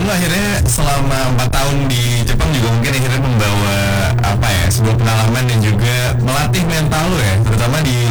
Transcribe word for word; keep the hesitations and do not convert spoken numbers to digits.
lu akhirnya selama empat tahun di Jepang juga mungkin akhirnya membawa apa ya sebuah pengalaman dan juga melatih mental lu ya, terutama di